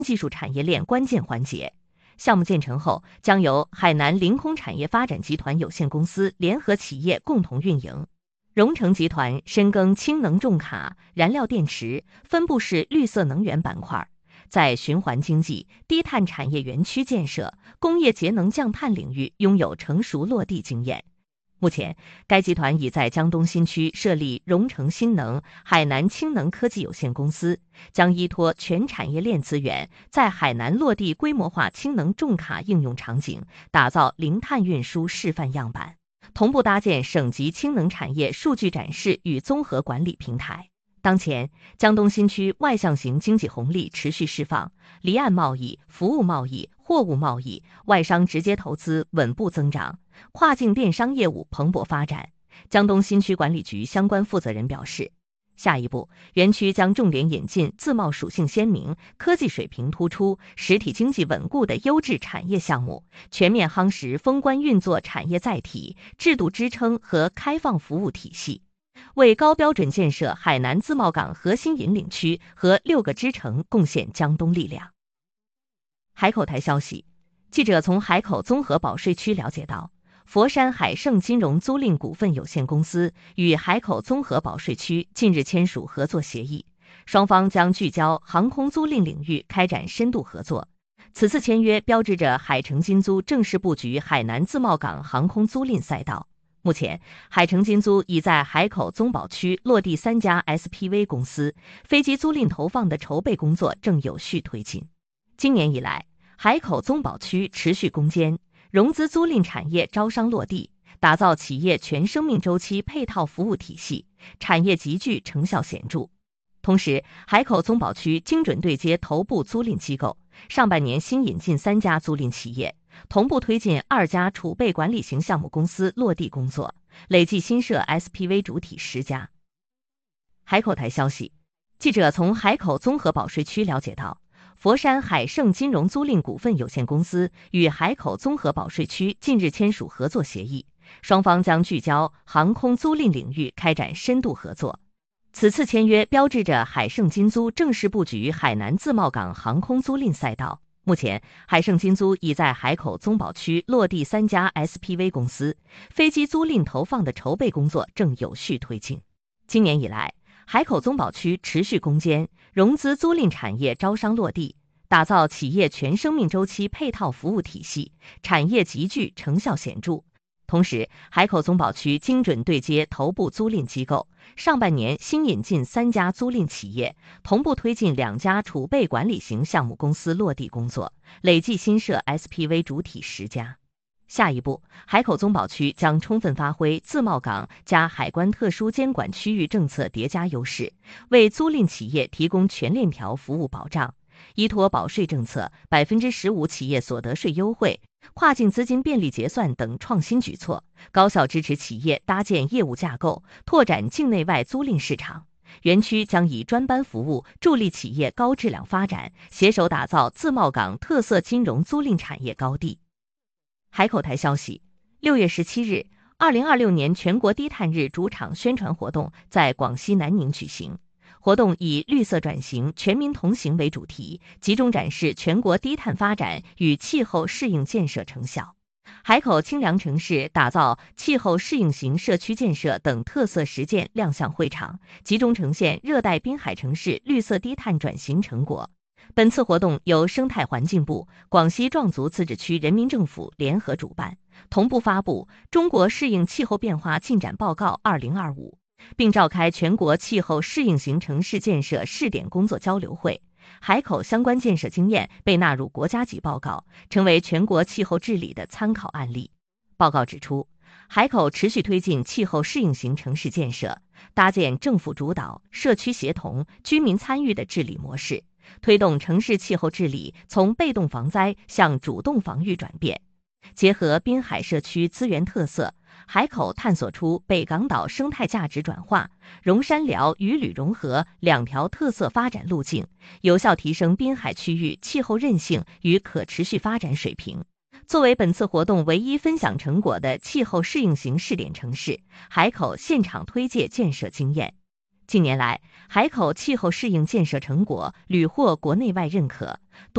技术产业链关键环节。项目建成后，将由海南凌空产业发展集团有限公司联合企业共同运营。荣成集团深耕氢能重卡、燃料电池、分布式绿色能源板块，在循环经济、低碳产业园区建设、工业节能降碳领域拥有成熟落地经验。目前，该集团已在江东新区设立荣成新能、海南氢能科技有限公司，将依托全产业链资源，在海南落地规模化氢能重卡应用场景，打造零碳运输示范样板，同步搭建省级氢能产业数据展示与综合管理平台。当前，江东新区外向型经济红利持续释放，离岸贸易、服务贸易、货物贸易、外商直接投资稳步增长，跨境电商业务蓬勃发展。江东新区管理局相关负责人表示，下一步，园区将重点引进自贸属性鲜明、科技水平突出、实体经济稳固的优质产业项目，全面夯实封关运作产业载体、制度支撑和开放服务体系，为高标准建设海南自贸港核心引领区和6个支城贡献江东力量。海口台消息，记者从海口综合保税区了解到，佛山海盛金融租赁股份有限公司与海口综合保税区近日签署合作协议，双方将聚焦航空租赁领域开展深度合作。此次签约标志着海盛金租正式布局海南自贸港航空租赁赛道。目前，海盛金租已在海口综保区落地3家 SPV 公司，飞机租赁投放的筹备工作正有序推进。今年以来，海口综保区持续攻坚，融资租赁产业招商落地，打造企业全生命周期配套服务体系，产业集聚成效显著。同时，海口综保区精准对接头部租赁机构，上半年新引进3家租赁企业，同步推进2家储备管理型项目公司落地工作，累计新设 SPV 主体10家。海口台消息，记者从海口综合保税区了解到，佛山海盛金融租赁股份有限公司与海口综合保税区近日签署合作协议，双方将聚焦航空租赁领域开展深度合作。此次签约标志着海盛金租正式布局海南自贸港航空租赁赛道。目前，海盛金租已在海口综保区落地3家 SPV 公司，飞机租赁投放的筹备工作正有序推进。今年以来，海口综保区持续攻坚，融资租赁产业招商落地，打造企业全生命周期配套服务体系，产业集聚成效显著。同时，海口综保区精准对接头部租赁机构，上半年新引进3家租赁企业，同步推进2家储备管理型项目公司落地工作，累计新设 SPV 主体10家。下一步，海口综保区将充分发挥自贸港加海关特殊监管区域政策叠加优势，为租赁企业提供全链条服务保障。依托保税政策15%企业所得税优惠、跨境资金便利结算等创新举措，高效支持企业搭建业务架构，拓展境内外租赁市场。园区将以专班服务助力企业高质量发展，携手打造自贸港特色金融租赁产业高地。海口台消息，6月17日，2026年全国低碳日主场宣传活动在广西南宁举行。活动以绿色转型、全民同行为主题，集中展示全国低碳发展与气候适应建设成效。海口清凉城市打造气候适应型社区建设等特色实践亮相会场，集中呈现热带滨海城市绿色低碳转型成果。本次活动由生态环境部、广西壮族自治区人民政府联合主办，同步发布《中国适应气候变化进展报告2025》。并召开全国气候适应型城市建设试点工作交流会，海口相关建设经验被纳入国家级报告，成为全国气候治理的参考案例。报告指出，海口持续推进气候适应型城市建设，搭建政府主导、社区协同、居民参与的治理模式，推动城市气候治理从被动防灾向主动防御转变。结合滨海社区资源特色，海口探索出北港岛生态价值转化、融山辽与旅融合2条特色发展路径，有效提升滨海区域气候韧性与可持续发展水平。作为本次活动唯一分享成果的气候适应型试点城市，海口现场推介建设经验。近年来，海口气候适应建设成果屡获国内外认可，